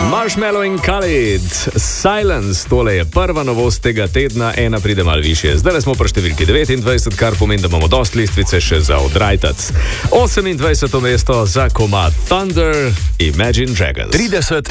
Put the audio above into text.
Marshmallow in Khalid, Silence, tole je prva novost tega tedna, ena pride malo višje. Zdaj smo pri številki 29, kar pomeni, da imamo dosti listvice še za odrajtac. 28. mesto za komad Thunder, Imagine Dragons. 30